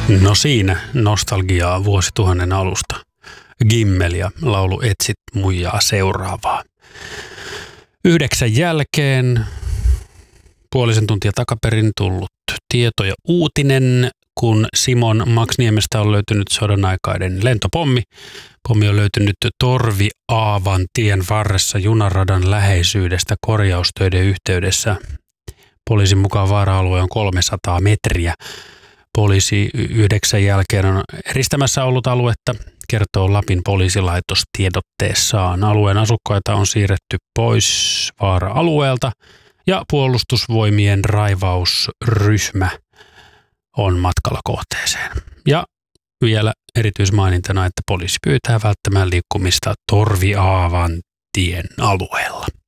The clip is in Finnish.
No siinä nostalgiaa vuosituhannen alusta. Gimmel ja laulu Etsit muijaa seuraavaa. 9 jälkeen puolisen tuntia takaperin tullut tieto ja uutinen, kun Simon Maksniemestä on löytynyt sodan aikainen lentopommi. Pommi on löytynyt Torvi-Aavan tien varressa junaradan läheisyydestä korjaustöiden yhteydessä. Poliisin mukaan vaara-alue on 300 metriä. Poliisi 9 jälkeen on eristämässä ollut aluetta, kertoo Lapin poliisilaitos tiedotteessaan. Alueen asukkaita on siirretty pois vaara-alueelta ja puolustusvoimien raivausryhmä on matkalla kohteeseen. Ja vielä erityismainintana, että poliisi pyytää välttämään liikkumista Torvi-Aavan tien alueella.